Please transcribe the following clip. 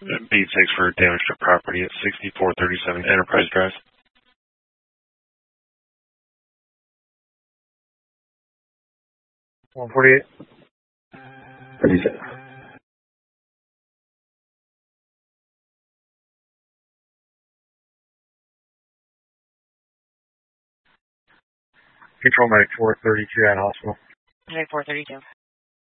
B6 for damage to property at 6437 Enterprise Drive. 148. 36. Control Medic 432 at hospital. Medic 432.